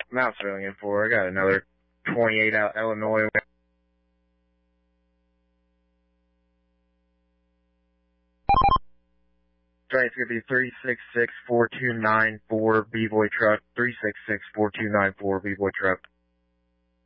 Mouse filling in for. I got another 28 out Illinois. Train's gonna be 366-4294 B-Boy truck, 366-4294 B-Boy truck.